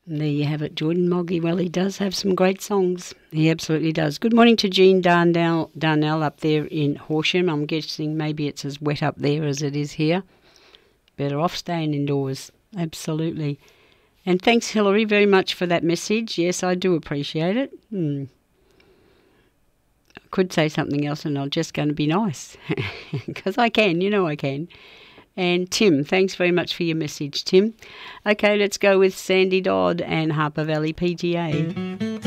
And there you have it, Jordan Moggy. Well, he does have some great songs. He absolutely does. Good morning to Jean Darnell up there in Horsham. I'm guessing maybe it's as wet up there as it is here. Better off staying indoors. Absolutely. And thanks, Hilary, very much for that message. Yes, I do appreciate it. I could say something else and I'm just going to be nice. Because I can, you know I can. And Tim, thanks very much for your message, Tim. Okay, let's go with Sandy Dodd and Harper Valley PTA.